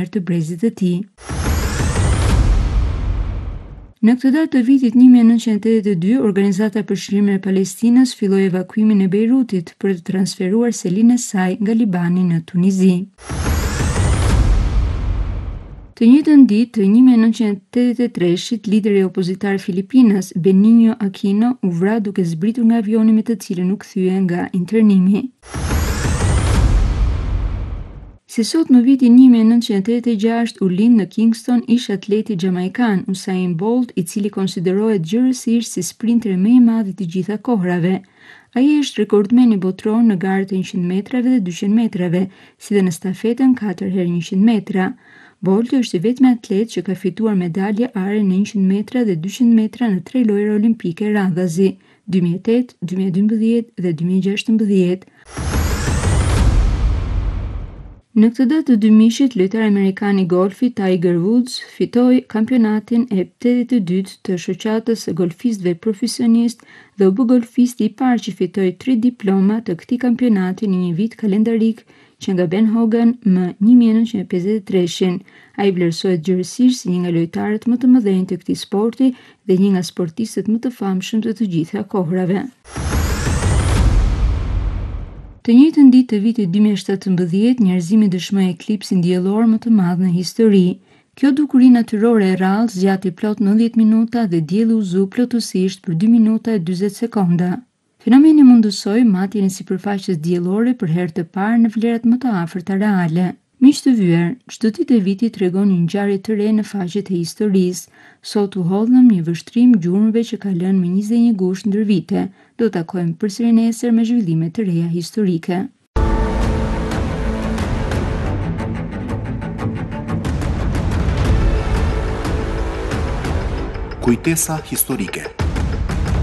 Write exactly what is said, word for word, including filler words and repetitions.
ndërmjet të brezit të tij. Në këtë datë të vitit një mijë e nëntëqind e tetëdhjetë e dy, Organizata për Shërimin e Palestinës filloi evakuimin e Beirutit për të transferuar selinë e saj nga Libani në Tunizi. Të njëjtën ditë të një mijë e nëntëqind e tetëdhjetë e treshit, lideri opozitar Filipinas, Benigno Aquino, u vra duke zbritur nga avioni me të cilën u kthye nga internimi. Si sot në vitin një mijë e nëntëqind e tetëdhjetë e gjashtë u lind në Kingston ish atleti jamaikan Usain Bolt, i cili konsiderohet gjërësisht si sprinteri më i madh i të gjitha kohrave. Ai është rekordmeni botror në garët e njëqind metrave dhe dyqind metrave, si dhe në stafetën katër herë njëqind metra. Bolti është i vetmi atlet që ka fituar medalje are në njëqind metra dhe dyqind metra në tre lojra olimpike radhazi, dy mijë e tetë, dy mijë e dymbëdhjetë dhe dy mijë e gjashtëmbëdhjetë. Në këtë datë të dymishit, lojtari amerikan i golfit Tiger Woods fitoi kampionatin e tetëdhjetë e dytë të shoqatës së golfistëve profesionist dhe u bë golfisti i parë që fitoi tre diploma të këtij kampionati në një vit kalendarik që nga Ben Hogan më një mijë e nëntëqind e pesëdhjetë e tre. Ai vlerësohet gjërësisht si një nga lojtarët më të mëdhenj të këtij sporti dhe një nga sportistët më të famshëm të të gjitha kohrave. Të njëjtën ditë të vitit dy mijë e shtatëmbëdhjetë, njerëzimi dëshmoi eklipsin diellor më të madh në histori. Kjo dukuri natyrore e rrallë zgjati plot nëntëdhjetë minuta dhe dielli u zu plotësisht për dy minuta e dyzet sekonda. Fenomeni mundësoi matjen e sipërfaqes diellore për herë të parë në vlerat më të afërta reale. Miq të vyer, çdo ditë e vitit tregon një ngjarje të re në faqet e historisë. Sot u hodhëm një vështrim gjurmëve që ka lënë më njëzet e një gusht ndër vite. Do të takojmë përsëri nesër me zhvillime të reja historike. Kujtesa historike.